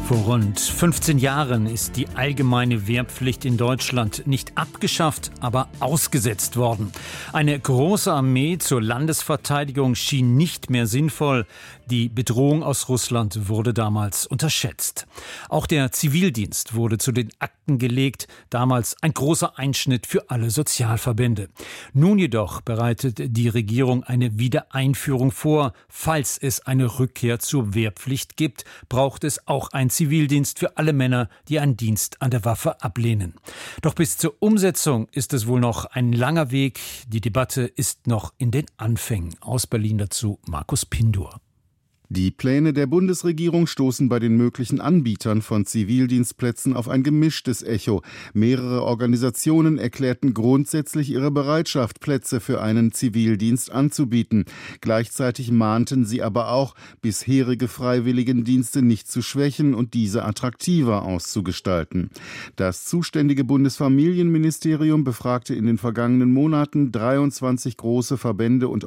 Vor rund 15 Jahren ist die allgemeine Wehrpflicht in Deutschland nicht abgeschafft, aber ausgesetzt worden. Eine große Armee zur Landesverteidigung schien nicht mehr sinnvoll. Die Bedrohung aus Russland wurde damals unterschätzt. Auch der Zivildienst wurde zu den Akten gelegt, damals ein großer Einschnitt für alle Sozialverbände. Nun jedoch bereitet die Regierung eine Wiedereinführung vor. Falls es eine Rückkehr zur Wehrpflicht gibt, braucht es auch ein Zivildienst für alle Männer, die einen Dienst an der Waffe ablehnen. Doch bis zur Umsetzung ist es wohl noch ein langer Weg. Die Debatte ist noch in den Anfängen. Aus Berlin dazu Markus Pindur. Die Pläne der Bundesregierung stoßen bei den möglichen Anbietern von Zivildienstplätzen auf ein gemischtes Echo. Mehrere Organisationen erklärten grundsätzlich ihre Bereitschaft, Plätze für einen Zivildienst anzubieten. Gleichzeitig mahnten sie aber auch, bisherige Freiwilligendienste nicht zu schwächen und diese attraktiver auszugestalten. Das zuständige Bundesfamilienministerium befragte in den vergangenen Monaten 23 große Verbände und